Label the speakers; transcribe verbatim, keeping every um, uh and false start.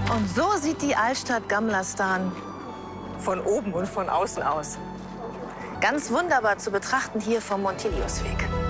Speaker 1: Und so sieht die Altstadt Gamlastan von oben und von außen aus. Ganz wunderbar zu betrachten hier vom Montiliusweg.